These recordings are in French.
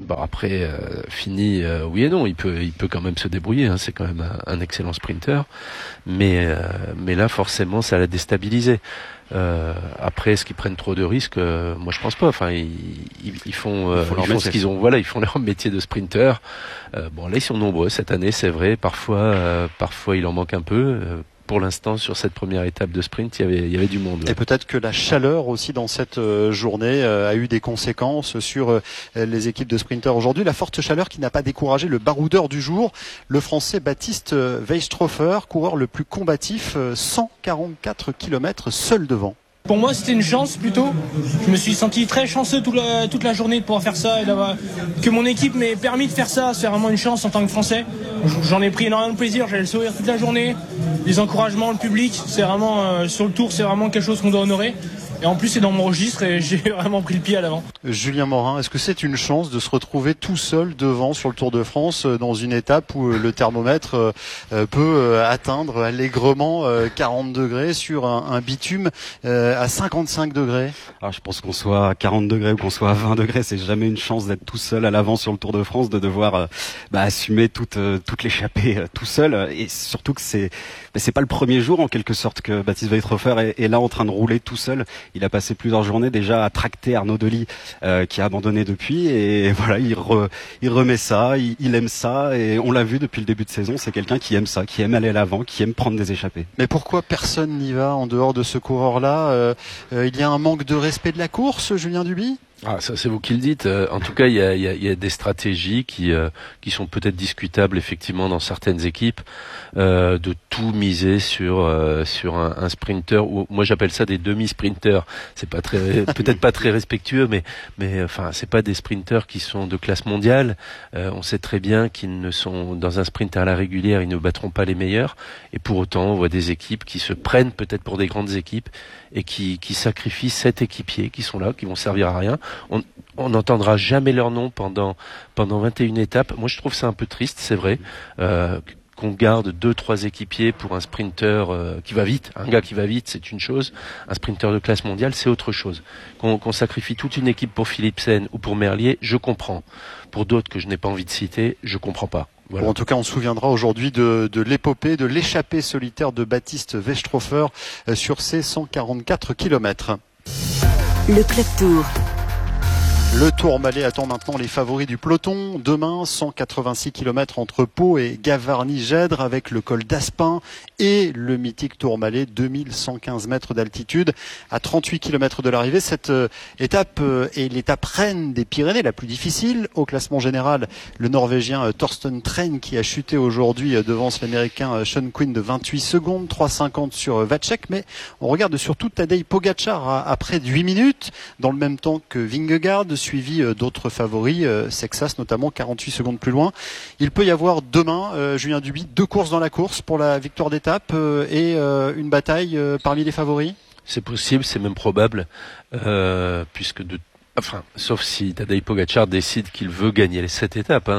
bon après fini, oui et non, il peut quand même se débrouiller. Hein, c'est quand même un excellent sprinter, mais là forcément ça l'a déstabilisé. Après, est-ce qu'ils prennent trop de risques? Moi, je pense pas. Enfin, ils font ce qu'ils ont. Voilà, ils font leur métier de sprinter. Bon, là, ils sont nombreux cette année, c'est vrai. Parfois, il en manque un peu. Pour l'instant, sur cette première étape de sprint, il y avait du monde. Et peut-être que la chaleur aussi dans cette journée a eu des conséquences sur les équipes de sprinters aujourd'hui. La forte chaleur qui n'a pas découragé le baroudeur du jour, le Français Baptiste Weistrofer, coureur le plus combatif, 144 km seul devant. Pour moi, c'était une chance plutôt. Je me suis senti très chanceux toute la journée de pouvoir faire ça et d'avoir que mon équipe m'ait permis de faire ça. C'est vraiment une chance en tant que Français. J'en ai pris énormément de plaisir. J'avais le sourire toute la journée, les encouragements, le public. C'est vraiment sur le tour, c'est vraiment quelque chose qu'on doit honorer. Et en plus, c'est dans mon registre et j'ai vraiment pris le pied à l'avant. Julien Morin, est-ce que c'est une chance de se retrouver tout seul devant sur le Tour de France dans une étape où le thermomètre peut atteindre allègrement 40 degrés sur un bitume à 55 degrés? Alors, je pense qu'on soit à 40 degrés ou qu'on soit à 20 degrés, c'est jamais une chance d'être tout seul à l'avant sur le Tour de France, de devoir assumer toute l'échappée tout seul. Et surtout que c'est pas le premier jour en quelque sorte que Baptiste Weistrofer est là en train de rouler tout seul. Il a passé plusieurs journées déjà à tracter Arnaud Delis qui a abandonné depuis, et voilà, il remet ça, il aime ça, et on l'a vu depuis le début de saison, c'est quelqu'un qui aime ça, qui aime aller à l'avant, qui aime prendre des échappées. Mais pourquoi personne n'y va en dehors de ce coureur-là? Il y a un manque de respect de la course, Julien Duby? Ah, ça c'est vous qui le dites. En tout cas, il y a des stratégies qui sont peut-être discutables effectivement dans certaines équipes, de tout miser sur un sprinter, ou moi j'appelle ça des demi-sprinters. C'est pas très peut-être pas très respectueux, mais enfin c'est pas des sprinters qui sont de classe mondiale. On sait très bien qu'ils ne sont dans un sprint à la régulière, ils ne battront pas les meilleurs. Et pour autant, on voit des équipes qui se prennent peut-être pour des grandes équipes et qui sacrifient 7 équipiers qui sont là, qui vont servir à rien. On n'entendra jamais leur nom pendant 21 étapes. Moi, je trouve ça un peu triste, c'est vrai, qu'on garde 2-3 équipiers pour un sprinter qui va vite. Un gars qui va vite, c'est une chose. Un sprinter de classe mondiale, c'est autre chose. Qu'on sacrifie toute une équipe pour Philipsen ou pour Merlier, je comprends. Pour d'autres que je n'ai pas envie de citer, je comprends pas. Voilà. Bon, en tout cas, on se souviendra aujourd'hui de l'épopée, de l'échappée solitaire de Baptiste Weistrofer sur ces 144 km. Le Club Tour. Le Tourmalet attend maintenant les favoris du peloton. Demain, 186 km entre Pau et Gavarnie-Gèdre avec le col d'Aspin et le mythique Tourmalet, 2115 mètres d'altitude à 38 km de l'arrivée. Cette étape est l'étape reine des Pyrénées, la plus difficile. Au classement général, le Norvégien Thorsten Tren qui a chuté aujourd'hui devance l'Américain Sean Quinn de 28 secondes, 3,50 sur Vacek. Mais on regarde surtout Tadej Pogačar à près de 8 minutes, dans le même temps que Vingegaard, suivi d'autres favoris, Sexas notamment, 48 secondes plus loin. Il peut y avoir demain, Julien Duby, 2 courses dans la course pour la victoire d'étape et une bataille parmi les favoris? C'est possible, c'est même probable, puisque sauf si Tadej Pogačar décide qu'il veut gagner cette étape.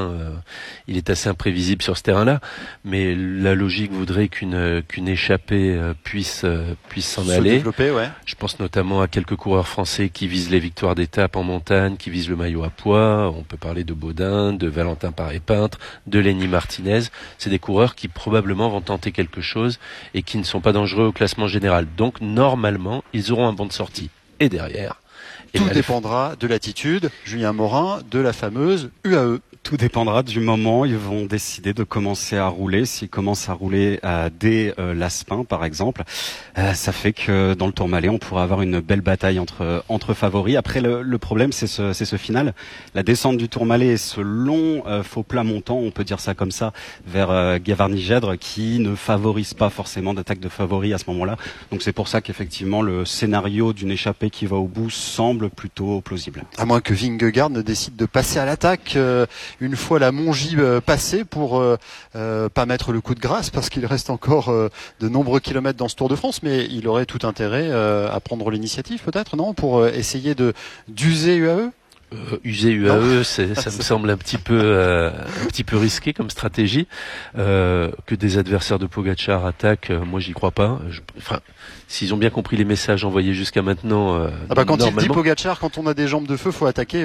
Il est assez imprévisible sur ce terrain-là, mais la logique voudrait qu'une échappée puisse s'en aller. Développer, ouais. Je pense notamment à quelques coureurs français qui visent les victoires d'étape en montagne, qui visent le maillot à pois. On peut parler de Baudin, de Valentin Paré-Peintre, de Lenny Martinez. C'est des coureurs qui probablement vont tenter quelque chose et qui ne sont pas dangereux au classement général. Donc normalement, ils auront un banc de sortie. Et derrière, tout dépendra de l'attitude, Julien Morin, de la fameuse UAE. Tout dépendra du moment où ils vont décider de commencer à rouler. S'ils commencent à rouler dès l'Aspin, par exemple, ça fait que dans le Tourmalet, on pourra avoir une belle bataille entre favoris. Après, le problème, c'est ce final. La descente du Tourmalet et ce long faux plat montant, on peut dire ça comme ça, vers Gavarnie-Gèdre, qui ne favorise pas forcément d'attaque de favoris à ce moment-là. Donc c'est pour ça qu'effectivement, le scénario d'une échappée qui va au bout semble plutôt plausible. À moins que Vingegaard ne décide de passer à l'attaque une fois la Mongie passée pour pas mettre le coup de grâce, parce qu'il reste encore de nombreux kilomètres dans ce Tour de France, mais il aurait tout intérêt à prendre l'initiative peut-être, non, pour essayer d'user UAE. User UAE, ça me semble un petit peu risqué comme stratégie. Que des adversaires de Pogačar attaquent, moi j'y crois pas. S'ils ont bien compris les messages envoyés jusqu'à maintenant. Quand il dit Pogačar, quand on a des jambes de feu, faut attaquer.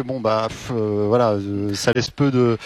Ça laisse peu de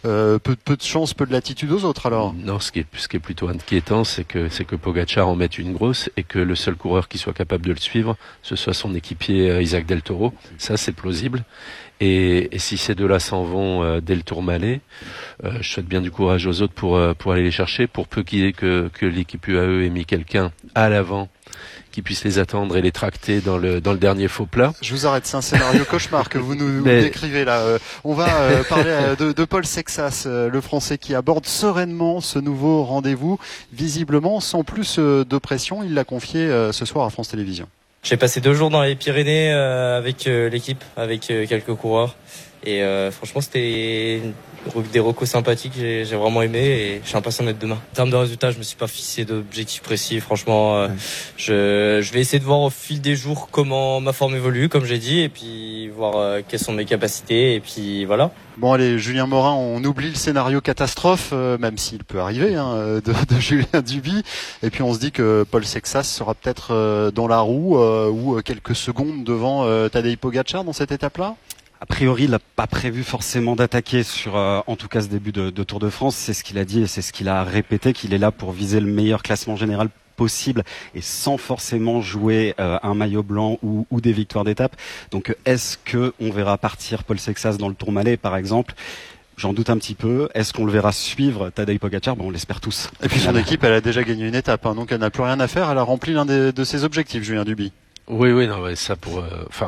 chance, peu de latitude aux autres alors. Non, ce qui est plutôt inquiétant, c'est que Pogačar en mette une grosse et que le seul coureur qui soit capable de le suivre, ce soit son équipier Isaac Del Toro. Ça, c'est plausible. Et si ces deux-là s'en vont dès le Tourmalet, je souhaite bien du courage aux autres pour aller les chercher, pour peu que l'équipe UAE ait mis quelqu'un à l'avant qui puisse les attendre et les tracter dans le dernier faux plat. Je vous arrête, c'est un scénario cauchemar que vous nous décrivez là. On va parler de Paul Sexas, le Français qui aborde sereinement ce nouveau rendez-vous, visiblement sans plus de pression. Il l'a confié ce soir à France Télévisions. J'ai passé 2 jours dans les Pyrénées avec l'équipe, avec quelques coureurs. Et franchement, c'était des recos sympathiques, j'ai vraiment aimé et je suis impatient d'être demain. En termes de résultats, je me suis pas fixé d'objectifs précis. Franchement, je vais essayer de voir au fil des jours comment ma forme évolue, comme j'ai dit, et puis voir quelles sont mes capacités. Et puis voilà. Bon allez, Julien Morin, on oublie le scénario catastrophe, même s'il peut arriver, de Julien Duby. Et puis on se dit que Paul Sexas sera peut-être dans la roue ou quelques secondes devant Tadej Pogačar dans cette étape-là. A priori, il n'a pas prévu forcément d'attaquer sur, en tout cas, ce début de Tour de France. C'est ce qu'il a dit et c'est ce qu'il a répété, qu'il est là pour viser le meilleur classement général possible et sans forcément jouer un maillot blanc ou des victoires d'étape. Donc, est-ce que on verra partir Paul Sexas dans le Tourmalet, par exemple? J'en doute un petit peu. Est-ce qu'on le verra suivre Tadej Pogačar? On l'espère tous. Et puis son équipe, elle a déjà gagné une étape, donc elle n'a plus rien à faire. Elle a rempli l'un de ses objectifs, Julien Duby. Oui, non, ça pour,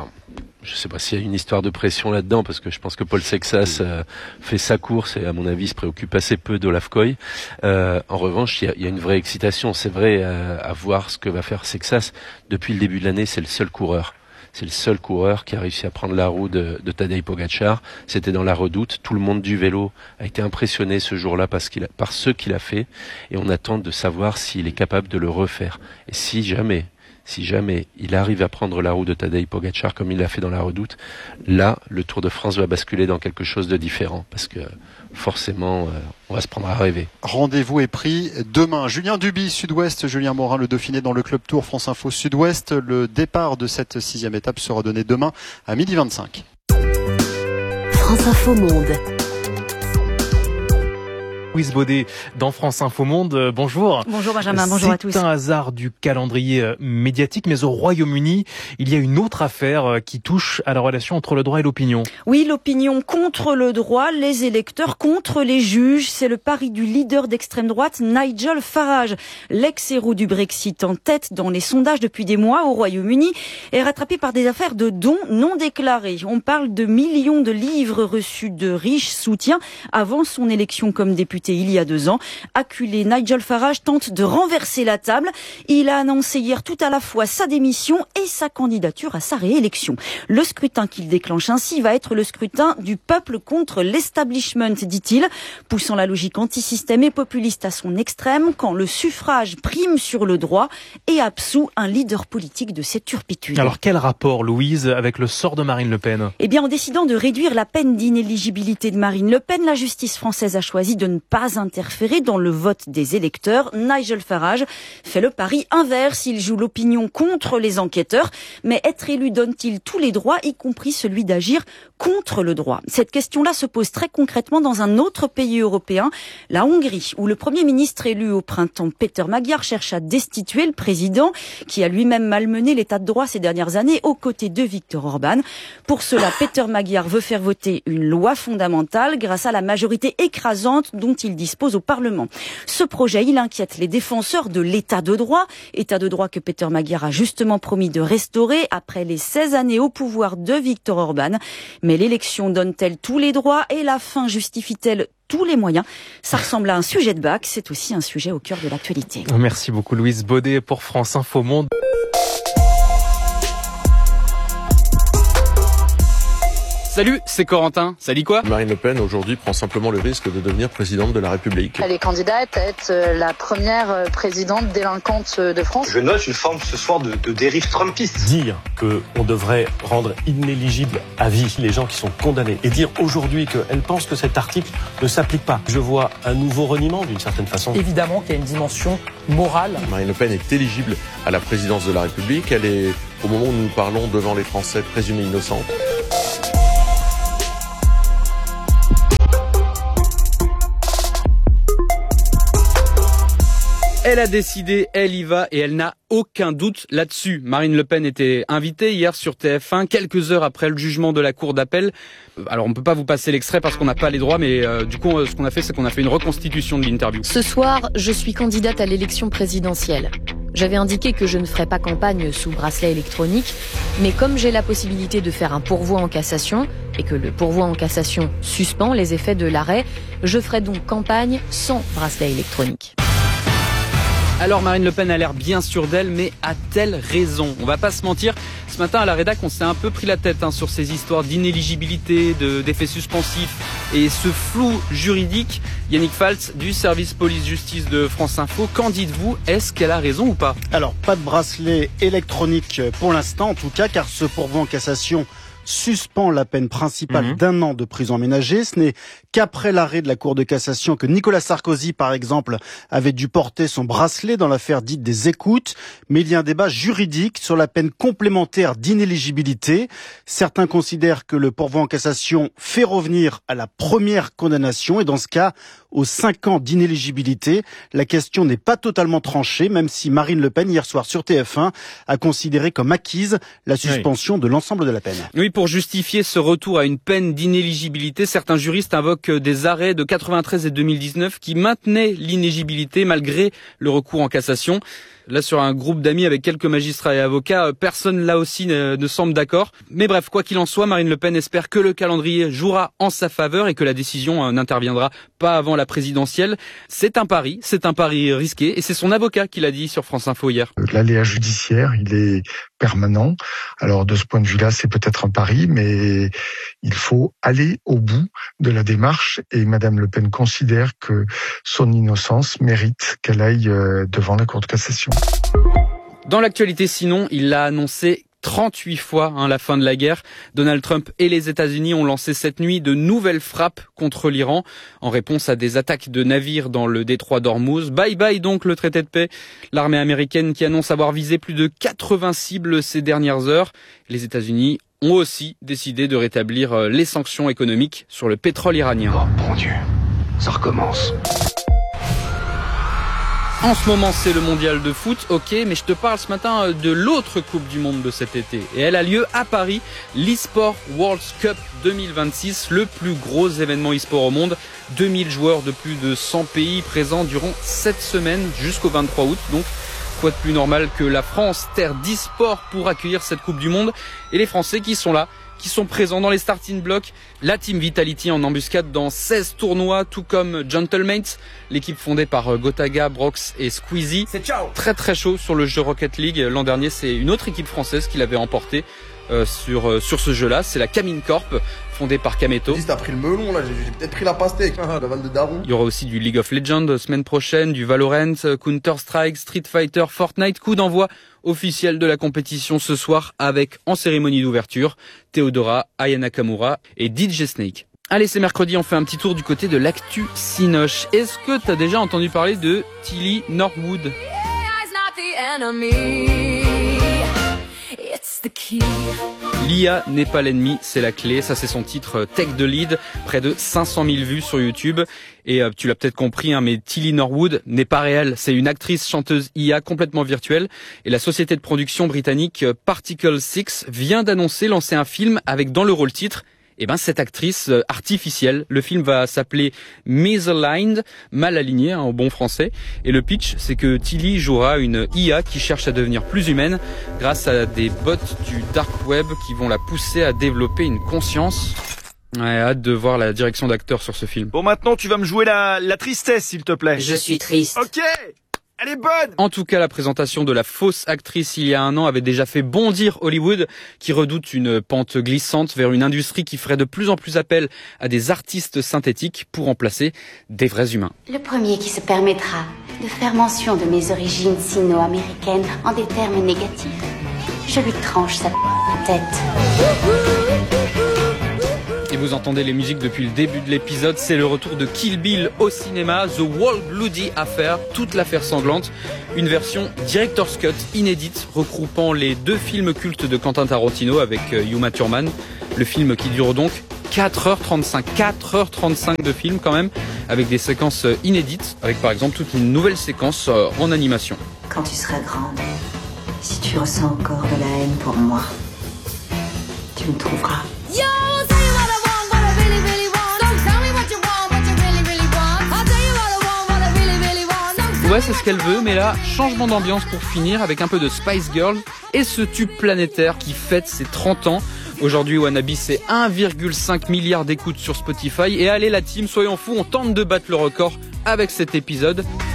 je sais pas s'il y a une histoire de pression là-dedans, parce que je pense que Paul Sexas fait sa course et à mon avis se préoccupe assez peu d'Olaf Koy. En revanche, il y a une vraie excitation. C'est vrai à voir ce que va faire Sexas. Depuis le début de l'année, c'est le seul coureur. C'est le seul coureur qui a réussi à prendre la roue de Tadej Pogačar. C'était dans la Redoute. Tout le monde du vélo a été impressionné ce jour-là par ce qu'il a fait. Et on attend de savoir s'il est capable de le refaire. Et si jamais il arrive à prendre la roue de Tadej Pogačar comme il l'a fait dans la Redoute, là, le Tour de France va basculer dans quelque chose de différent. Parce que forcément, on va se prendre à rêver. Rendez-vous est pris demain. Julien Duby, Sud-Ouest, Julien Morin, le Dauphiné dans le Club Tour France Info Sud-Ouest. Le départ de cette 6e étape sera donné demain à 12h25. France Info Monde. Louise Baudet dans France Info Monde. Bonjour. Bonjour Benjamin, bonjour à tous. C'est un hasard du calendrier médiatique, mais au Royaume-Uni, il y a une autre affaire qui touche à la relation entre le droit et l'opinion. Oui, l'opinion contre le droit, les électeurs contre les juges. C'est le pari du leader d'extrême droite, Nigel Farage. L'ex-héros du Brexit en tête dans les sondages depuis des mois au Royaume-Uni est rattrapé par des affaires de dons non déclarés. On parle de millions de livres reçus de riches soutiens avant son élection comme député il y a 2 ans. Acculé, Nigel Farage tente de renverser la table. Il a annoncé hier tout à la fois sa démission et sa candidature à sa réélection. Le scrutin qu'il déclenche ainsi va être le scrutin du peuple contre l'establishment, dit-il, poussant la logique anti-système et populiste à son extrême quand le suffrage prime sur le droit et absout un leader politique de ses turpitudes. Alors quel rapport, Louise, avec le sort de Marine Le Pen ? Eh bien, en décidant de réduire la peine d'inéligibilité de Marine Le Pen, la justice française a choisi de ne pas interférer dans le vote des électeurs. Nigel Farage fait le pari inverse. Il joue l'opinion contre les enquêteurs. Mais être élu donne-t-il tous les droits, y compris celui d'agir contre le droit? Cette question-là se pose très concrètement dans un autre pays européen, la Hongrie, où le Premier ministre élu au printemps, Péter Magyar, cherche à destituer le président, qui a lui-même malmené l'état de droit ces dernières années aux côtés de Viktor Orban. Pour cela, Péter Magyar veut faire voter une loi fondamentale grâce à la majorité écrasante dont il dispose au Parlement. Ce projet, il inquiète les défenseurs de l'état de droit que Péter Magyar a justement promis de restaurer après les 16 années au pouvoir de Viktor Orban. Mais l'élection donne-t-elle tous les droits et la fin justifie-t-elle tous les moyens? Ça ressemble à un sujet de bac, c'est aussi un sujet au cœur de l'actualité. Merci beaucoup Louise Baudet pour France Info Monde. Salut, c'est Corentin. Ça dit quoi ? Marine Le Pen aujourd'hui prend simplement le risque de devenir présidente de la République. Elle est candidate à être la première présidente délinquante de France. Je note une forme ce soir de dérive trumpiste. Dire qu'on devrait rendre inéligible à vie les gens qui sont condamnés et dire aujourd'hui qu'elle pense que cet article ne s'applique pas. Je vois un nouveau reniement d'une certaine façon. Évidemment qu'il y a une dimension morale. Marine Le Pen est éligible à la présidence de la République. Elle est, au moment où nous parlons, devant les Français, présumée innocente. Elle a décidé, elle y va et elle n'a aucun doute là-dessus. Marine Le Pen était invitée hier sur TF1, quelques heures après le jugement de la Cour d'appel. Alors on peut pas vous passer l'extrait parce qu'on n'a pas les droits, mais du coup ce qu'on a fait, c'est qu'on a fait une reconstitution de l'interview. Ce soir, je suis candidate à l'élection présidentielle. J'avais indiqué que je ne ferais pas campagne sous bracelet électronique, mais comme j'ai la possibilité de faire un pourvoi en cassation et que le pourvoi en cassation suspend les effets de l'arrêt, je ferai donc campagne sans bracelet électronique. Alors Marine Le Pen a l'air bien sûre d'elle, mais a-t-elle raison ? On va pas se mentir, ce matin à la rédac on s'est un peu pris la tête sur ces histoires d'inéligibilité, d'effets suspensifs et ce flou juridique. Yannick Faltz du service police-justice de France Info, qu'en dites-vous ? Est-ce qu'elle a raison ou pas ? Alors pas de bracelet électronique pour l'instant en tout cas, car ce pourvoi en cassation suspend la peine principale d'1 an de prison aménagée. Ce n'est qu'après l'arrêt de la Cour de cassation que Nicolas Sarkozy, par exemple, avait dû porter son bracelet dans l'affaire dite des écoutes. Mais il y a un débat juridique sur la peine complémentaire d'inéligibilité. Certains considèrent que le pourvoi en cassation fait revenir à la première condamnation et dans ce cas, aux 5 ans d'inéligibilité. La question n'est pas totalement tranchée, même si Marine Le Pen, hier soir sur TF1, a considéré comme acquise la suspension de l'ensemble de la peine. Oui, pour justifier ce retour à une peine d'inéligibilité, certains juristes invoquent des arrêts de 93 et 2019 qui maintenaient l'inéligibilité malgré le recours en cassation. Là, sur un groupe d'amis avec quelques magistrats et avocats, personne là aussi ne semble d'accord. Mais bref, quoi qu'il en soit, Marine Le Pen espère que le calendrier jouera en sa faveur et que la décision n'interviendra pas avant la présidentielle. C'est un pari risqué et c'est son avocat qui l'a dit sur France Info hier. L'aléa judiciaire, il est permanent. Alors de ce point de vue-là, c'est peut-être un pari, mais il faut aller au bout de la démarche et Madame Le Pen considère que son innocence mérite qu'elle aille devant la Cour de cassation. Dans l'actualité sinon, il l'a annoncé 38 fois la fin de la guerre. Donald Trump et les États-Unis ont lancé cette nuit de nouvelles frappes contre l'Iran en réponse à des attaques de navires dans le détroit d'Ormuz. Bye bye donc le traité de paix. L'armée américaine qui annonce avoir visé plus de 80 cibles ces dernières heures. Les États-Unis ont aussi décidé de rétablir les sanctions économiques sur le pétrole iranien. Oh bon Dieu, ça recommence. En ce moment, c'est le mondial de foot, ok, mais je te parle ce matin de l'autre Coupe du Monde de cet été. Et elle a lieu à Paris, l'eSport World Cup 2026, le plus gros événement e-sport au monde. 2000 joueurs de plus de 100 pays présents durant 7 semaines jusqu'au 23 août. Donc, quoi de plus normal que la France, terre d'e-sport pour accueillir cette Coupe du Monde. Et les Français qui sont là, qui sont présents dans les starting blocks. La Team Vitality en embuscade dans 16 tournois, tout comme Gentlemates, l'équipe fondée par Gotaga, Brox et Squeezie. C'est ciao. Très très chaud sur le jeu Rocket League. L'an dernier, c'est une autre équipe française qui l'avait emporté sur ce jeu-là. C'est la Camine Corp, fondée par Kameto. T'as pris le melon là, j'ai peut-être pris la pastèque, la vanne de daron. Il y aura aussi du League of Legends semaine prochaine, du Valorant, Counter-Strike, Street Fighter, Fortnite. Coup d'envoi officiel de la compétition ce soir avec en cérémonie d'ouverture Theodora, Aya Nakamura et DJ Snake. Allez, c'est mercredi, on fait un petit tour du côté de l'actu Cinoche. Est-ce que t'as déjà entendu parler de Tilly Norwood ? L'IA n'est pas l'ennemi, c'est la clé. Ça, c'est son titre Take the Lead. Près de 500 000 vues sur YouTube. Et tu l'as peut-être compris, mais Tilly Norwood n'est pas réelle. C'est une actrice chanteuse IA complètement virtuelle. Et la société de production britannique Particle 6 vient d'annoncer lancer un film avec dans le rôle titre cette actrice artificielle. Le film va s'appeler Misaligned, mal aligné en bon français. Et le pitch, c'est que Tilly jouera une IA qui cherche à devenir plus humaine grâce à des bots du dark web qui vont la pousser à développer une conscience. Ouais, hâte de voir la direction d'acteur sur ce film. Bon, maintenant tu vas me jouer la tristesse, s'il te plaît. Je suis triste. Ok. Elle est bonne! En tout cas, la présentation de la fausse actrice il y a un an avait déjà fait bondir Hollywood, qui redoute une pente glissante vers une industrie qui ferait de plus en plus appel à des artistes synthétiques pour remplacer des vrais humains. Le premier qui se permettra de faire mention de mes origines sino-américaines en des termes négatifs, je lui tranche sa tête. Et vous entendez les musiques depuis le début de l'épisode, c'est le retour de Kill Bill au cinéma, The Whole Bloody Affair, toute l'affaire sanglante, une version Director's Cut inédite regroupant les 2 films cultes de Quentin Tarantino avec Uma Thurman, le film qui dure donc 4h35 de film quand même, avec des séquences inédites, avec par exemple toute une nouvelle séquence en animation. Quand tu seras grande, si tu ressens encore de la haine pour moi, tu me trouveras. Ouais, c'est ce qu'elle veut, mais là, changement d'ambiance pour finir avec un peu de Spice Girls et ce tube planétaire qui fête ses 30 ans. Aujourd'hui, Wannabe, c'est 1,5 milliard d'écoutes sur Spotify. Et allez la team, soyons fous, on tente de battre le record avec cet épisode.